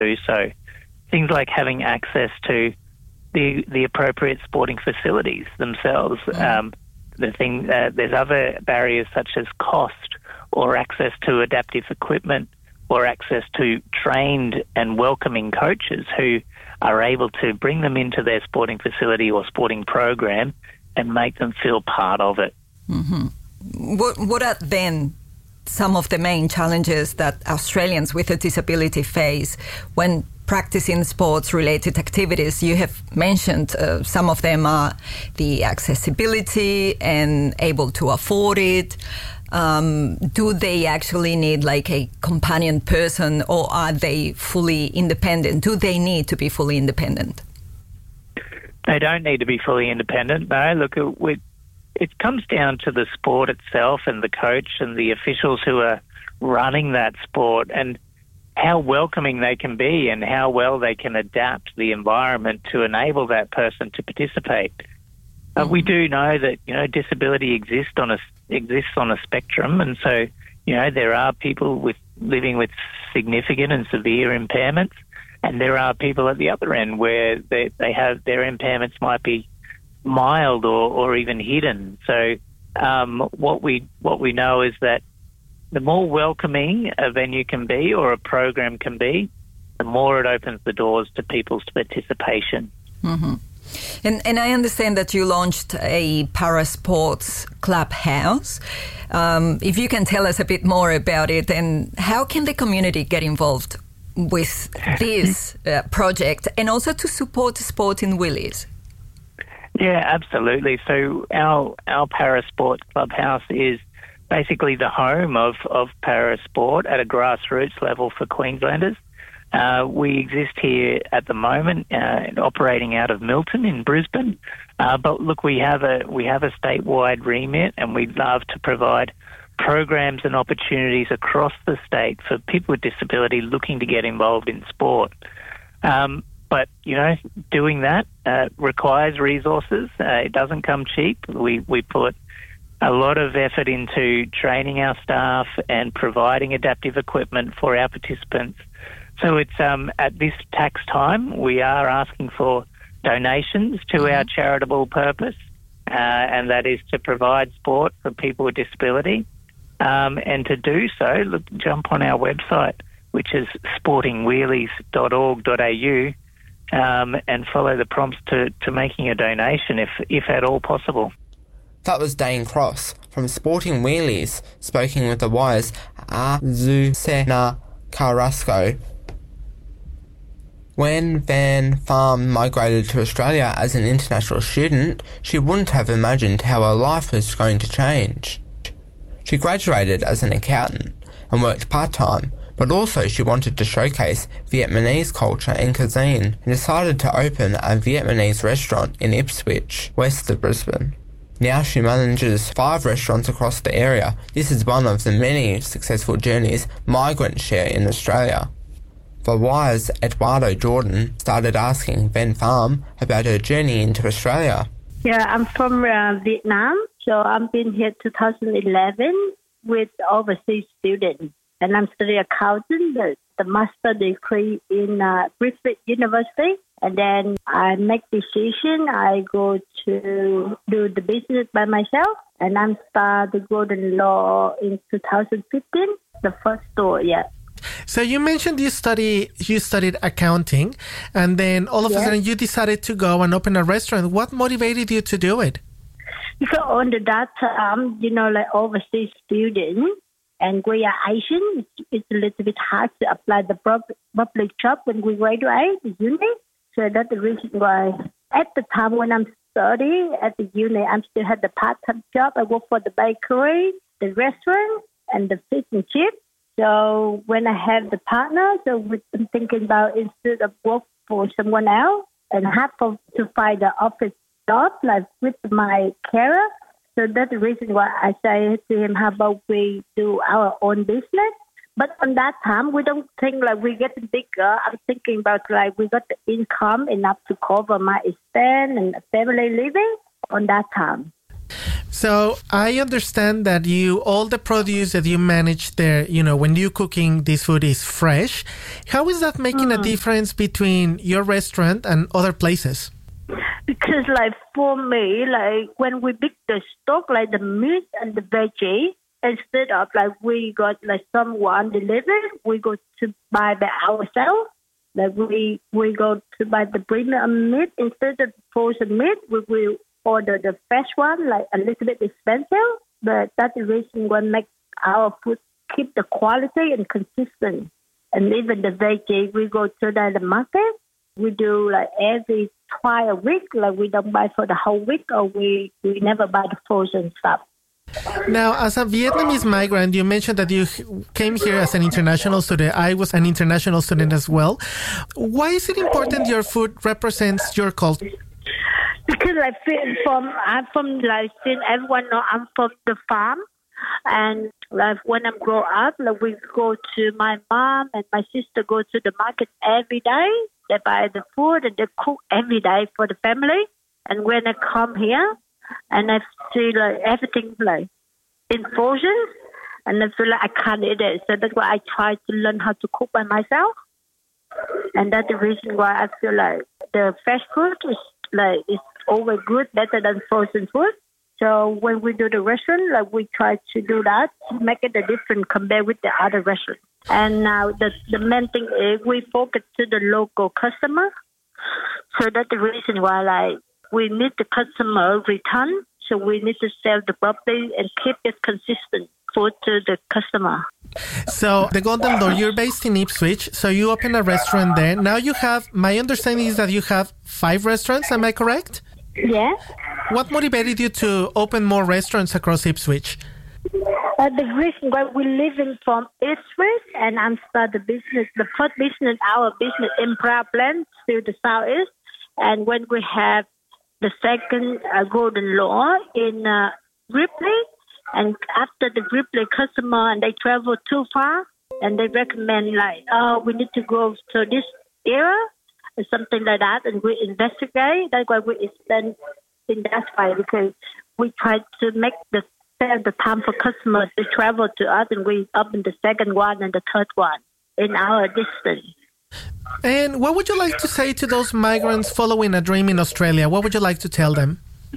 do so. Things like having access to the appropriate sporting facilities themselves. There's other barriers such as cost or access to adaptive equipment or access to trained and welcoming coaches who are able to bring them into their sporting facility or sporting program and make them feel part of it. Mm-hmm. What are then some of the main challenges that Australians with a disability face when practicing sports-related activities? You have mentioned some of them are the accessibility and able to afford it. Do they actually need like a companion person, or are they fully independent? Do they need to be fully independent? They don't need to be fully independent. No, look, it comes down to the sport itself and the coach and the officials who are running that sport and how welcoming they can be and how well they can adapt the environment to enable that person to participate. We do know that, disability exists on a spectrum, and so, there are people living with significant and severe impairments, and there are people at the other end where they have their impairments might be mild or even hidden. So what we know is that the more welcoming a venue can be or a program can be, the more it opens the doors to people's participation. Mm-hmm. And I understand that you launched a Parasports Clubhouse. If you can tell us a bit more about it, and how can the community get involved with this project and also to support sport in Willies? Yeah, absolutely. So our Parasports Clubhouse is basically the home of parasport at a grassroots level for Queenslanders. We exist here at the moment, operating out of Milton in Brisbane. But look, we have a statewide remit, and we'd love to provide programs and opportunities across the state for people with disability looking to get involved in sport. But doing that requires resources. It doesn't come cheap. We put a lot of effort into training our staff and providing adaptive equipment for our participants. So it's at this tax time, we are asking for donations to our charitable purpose, and that is to provide sport for people with disability. And to do so, jump on our website, which is sportingwheelies.org.au, and follow the prompts to making a donation if at all possible. That was Dane Cross from Sporting Wheelies, speaking with the Wire's Azucena Carrasco. When Van Farm migrated to Australia as an international student, she wouldn't have imagined how her life was going to change. She graduated as an accountant and worked part-time, but also she wanted to showcase Vietnamese culture and cuisine and decided to open a Vietnamese restaurant in Ipswich, west of Brisbane. Now she manages 5 restaurants across the area. This is one of the many successful journeys migrants share in Australia. The Wire's Eduardo Jordan started asking Van Farm about her journey into Australia. Yeah, I'm from Vietnam, so I've been here 2011 with overseas students. And I'm studying accounting, the master degree in Griffith University. And then I make decision. I go to do the business by myself. And I'm start the Golden Law in 2015, the first store, yeah. So you mentioned you studied accounting, and then all of a sudden you decided to go and open a restaurant. What motivated you to do it? Because on that time, like overseas students, and we are Asian, it's a little bit hard to apply the public job when we graduate the uni. So that's the reason why at the time when I'm studying at the uni, I still had the part-time job. I work for the bakery, the restaurant, and the fish and chips. So when I have the partner, so I'm thinking about instead of work for someone else and have to find the office job like with my career. So that's the reason why I say to him, how about we do our own business? But on that time, we don't think like we're getting bigger. I'm thinking about like we got the income enough to cover my expense and family living on that time. So I understand that all the produce that you manage there, when you're cooking this food is fresh. How is that making a difference between your restaurant and other places? Because for me, when we pick the stock, the meat and the veggie, instead of we got someone delivered, we go to buy by ourselves. We go to buy the premium meat instead of frozen meat. We will order the fresh one, a little bit expensive, but that's the reason why make our food keep the quality and consistent. And even the veggie, we go to the market. We do every twice a week. We don't buy for the whole week, or we never buy the frozen stuff. Now, as a Vietnamese migrant, you mentioned that you came here as an international student. I was an international student as well. Why is it important your food represents your culture? Because I'm from since everyone know I'm from the farm, and when I grow up, we go to my mom and my sister go to the market every day. They buy the food and they cook every day for the family. And when I come here, and I see everything in frozen, and I feel I can't eat it. So that's why I try to learn how to cook by myself. And that's the reason why I feel the fresh food is always good, better than frozen food. So when we do the restaurant, we try to do that to make it a different compared with the other restaurants. And now the main thing is we focus to the local customer. So that's the reason why we need the customer return. So we need to sell the property and keep it consistent food to the customer. So the Golden Lord, you're based in Ipswich, so you open a restaurant there. Now my understanding is that you have 5 restaurants, am I correct? Yeah. What motivated you to open more restaurants across Ipswich? The reason why we living from Ipswich and I'm start the business, the first business, our business in Proudland, to the southeast. And when we have the second Golden Lord in Ripley, and after the Ripley customer and they travel too far, and they recommend we need to go to this area or something like that, and we investigate. That's why we extend in that way, because we try to make the time for customers to travel to us, and we open the second one and the third one in our distance. And what would you like to say to those migrants following a dream in Australia? What would you like to tell them?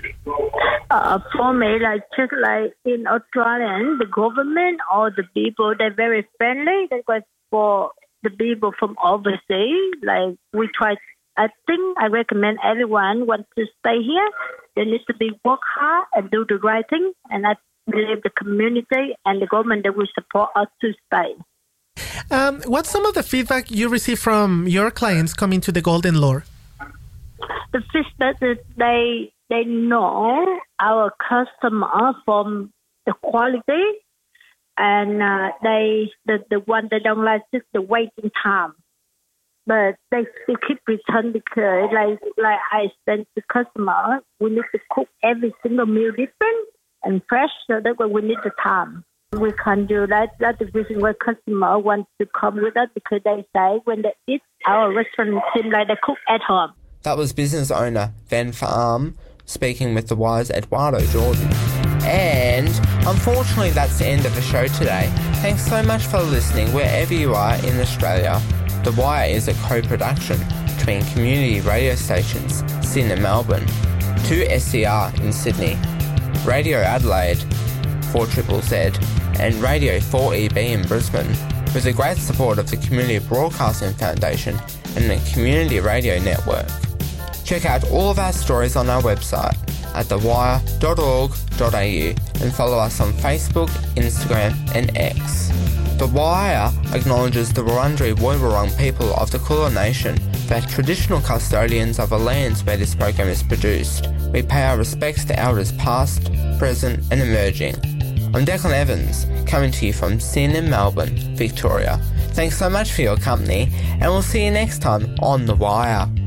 For me, just in Australia, the government or the people, they're very friendly. That's why for the people from overseas, we try. I recommend everyone wants to stay here. They need to work hard and do the right thing. And I believe the community and the government, they will support us to stay. What's some of the feedback you receive from your clients coming to the Golden Lord? The feedback is they know our customer from the quality, and the one they don't like is the waiting time. But they still keep return because I explain to the customer, we need to cook every single meal different and fresh, so that's why we need the time. We can't do that. That's the reason why customer wants to come with us, because they say when they eat our restaurant, it seems like they cook at home. That was business owner Van Farm speaking with The Wire's Eduardo Jordan. And unfortunately, that's the end of the show today. Thanks so much for listening wherever you are in Australia. The Wire is a co-production between community radio stations Sydney and Melbourne, 2SCR in Sydney, Radio Adelaide, 4ZZZ, and Radio 4EB in Brisbane, with the great support of the Community Broadcasting Foundation and the Community Radio Network. Check out all of our stories on our website at thewire.org.au and follow us on Facebook, Instagram and X. The Wire acknowledges the Wurundjeri Woiwurrung people of the Kulin Nation, the traditional custodians of the lands where this program is produced. We pay our respects to elders past, present and emerging. I'm Declan Evans, coming to you from Sydney and Melbourne, Victoria. Thanks so much for your company, and we'll see you next time on The Wire.